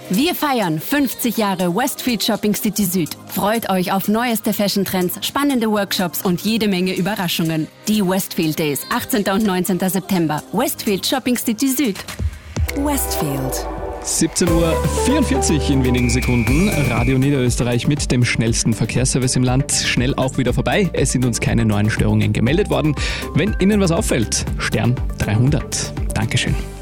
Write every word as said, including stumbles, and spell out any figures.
Wir feiern fünfzig Jahre Westfield Shopping City Süd. Freut euch auf neueste Fashion-Trends, spannende Workshops und jede Menge Überraschungen. Die Westfield Days, achtzehnten und neunzehnten September. Westfield Shopping City Süd. Westfield. siebzehn Uhr vierundvierzig in wenigen Sekunden. Radio Niederösterreich mit dem schnellsten Verkehrsservice im Land. Schnell auch wieder vorbei. Es sind uns keine neuen Störungen gemeldet worden. Wenn Ihnen was auffällt, Stern dreihundert. Dankeschön.